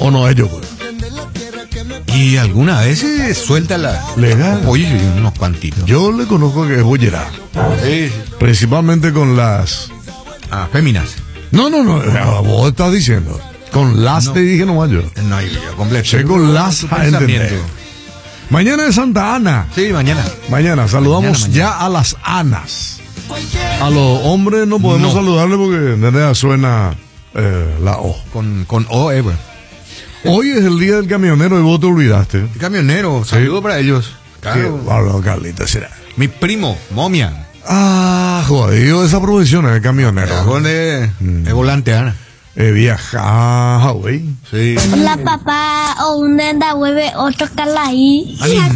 ¿O no ellos, pues? Y alguna vez suelta la... Legal. Oye, unos cuantitos. Yo le conozco que es bollera. Sí. Principalmente con las... Féminas. No, vos estás diciendo. Con las No. te dije nomás yo. No, yo completo. Che, con las Tu a entender. pensamiento. Mañana es Santa Ana. Sí, mañana. Mañana saludamos Mañana. ya a las Anas. A los hombres no podemos No. saludarle porque de nada suena la O. Con O, Ever. Hoy es el día del camionero y vos te olvidaste. Camionero, saludo para ellos. Qué Claro. bárbaro, Carlita, será. Mi primo, Momia. Jodido esa profesión es camionero. Cajón de volante, Ana. Viaja, güey. Sí. Hola papá, o un denda hueve otro calaí.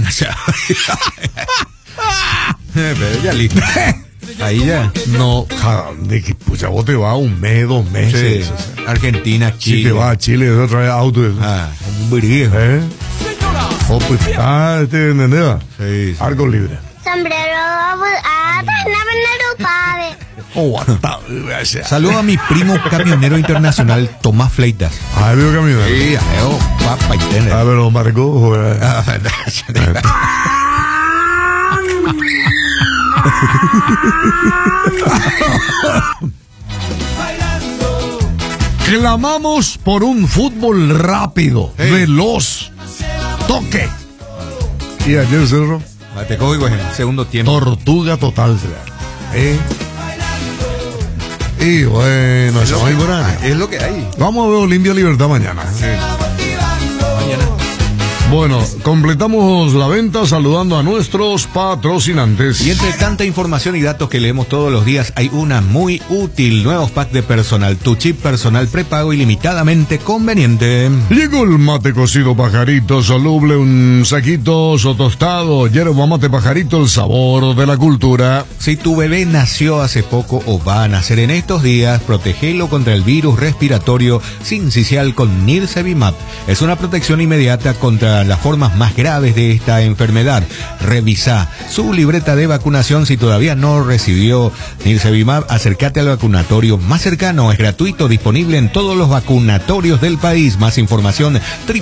Pero ya listo. Ahí ya. No, de que pucha, vos te vas 1 mes, 2 meses. Sí. Argentina, Si Chile. te vas a Chile, eso trae auto. Un brillo. Oh, pues, ¿entendés? Sí, sí. Algo libre. Sombrero, padre. Oh, hasta, Saludo a mi primo camionero internacional, Tomás Fleitas. veo camionero. Sí, papá y tener. Pero marcó, joder. Clamamos por un fútbol rápido, Hey. veloz, toque. Y ayer cerró. Te cojo en el segundo tiempo. Tortuga total será. Y bueno, eso no hay verano. Es lo que hay. Vamos a ver Olimpia Libertad mañana. Bueno, completamos la venta saludando a nuestros patrocinantes. Y entre tanta información y datos que leemos todos los días, hay una muy útil. Nuevos packs de personal. Tu chip personal prepago ilimitadamente conveniente. Llegó el mate cocido pajarito, soluble, un saquito o tostado, yerba mate pajarito, el sabor de la cultura. Si tu bebé nació hace poco o va a nacer en estos días, protégelo contra el virus respiratorio sincicial con Nirsevimab. Es una protección inmediata contra las formas más graves de esta enfermedad. Revisa su libreta de vacunación. Si todavía no recibió Nirsevimab, acércate al vacunatorio más cercano. Es gratuito, disponible en todos los vacunatorios del país. Más información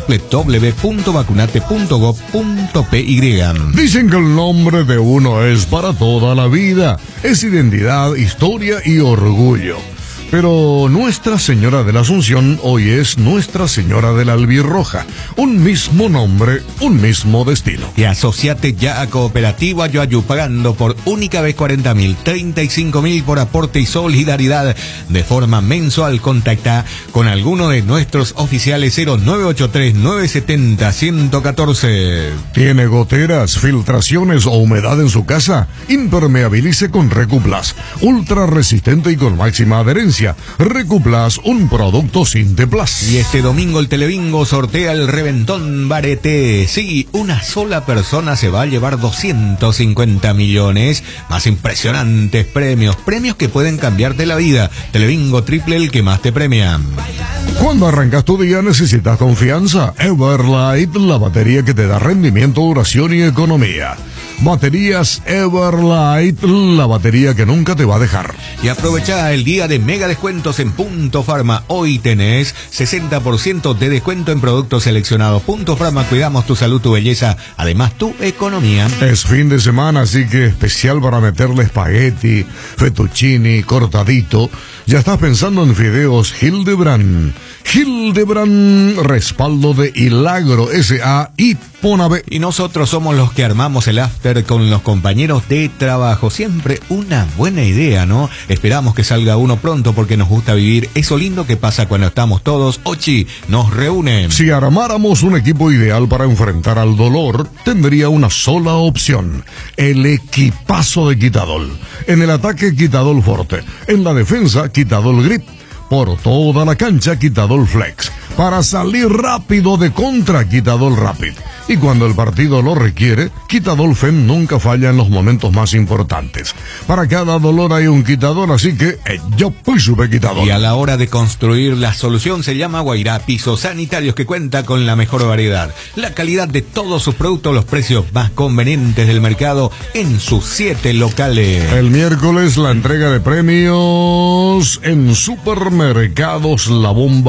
www.vacunate.gov.py. Dicen que el nombre de uno es para toda la vida. Es identidad, historia y orgullo. Pero Nuestra Señora de la Asunción hoy es Nuestra Señora de la Albirroja. Un mismo nombre, un mismo destino. Y asociate ya a Cooperativa Yoayu, pagando por única vez 40.000, 35.000 por aporte y solidaridad de forma mensual. Contacta con alguno de nuestros oficiales 0983-970-114. ¿Tiene goteras, filtraciones o humedad en su casa? Impermeabilice con Recuplas. Ultra resistente y con máxima adherencia. Recuplas, un producto Sinteplas. Y este domingo el Telebingo sortea el Reventón Varieté. Sí, una sola persona se va a llevar 250 millones. Más impresionantes premios. Premios que pueden cambiarte la vida. Telebingo triple, el que más te premia. Cuando arrancas tu día necesitas confianza. Everlight, la batería que te da rendimiento, duración y economía. Baterías Everlight, la batería que nunca te va a dejar. Y aprovecha el día de mega descuentos en Punto Pharma. Hoy tenés 60% de descuento en productos seleccionados. Punto Pharma, cuidamos tu salud, tu belleza, además tu economía. Es fin de semana, así que especial para meterle espagueti, fettuccini, cortadito. Ya estás pensando en fideos Hildebrand. Hildebrand, respaldo de Hilagro S.A. y Ponave. Y nosotros somos los que armamos el after con los compañeros de trabajo. Siempre una buena idea, ¿no? Esperamos que salga uno pronto porque nos gusta vivir eso lindo que pasa cuando estamos todos. Ochi nos reúne. Si armáramos un equipo ideal para enfrentar al dolor, tendría una sola opción: el equipazo de Quitadol. En el ataque, Quitadol Forte. En la defensa, Quitadol Grip. Por toda la cancha, Quitadol Flex. Para salir rápido de contra, Quitadol Rapid. Y cuando el partido lo requiere, Quitadol Fem nunca falla en los momentos más importantes. Para cada dolor hay un Quitadol, así que yo supe Quitadol. Y a la hora de construir, la solución se llama Guairá Pisos Sanitarios, que cuenta con la mejor variedad, la calidad de todos sus productos, los precios más convenientes del mercado en sus 7 locales. El miércoles la entrega de premios en Supermercados La Bomba.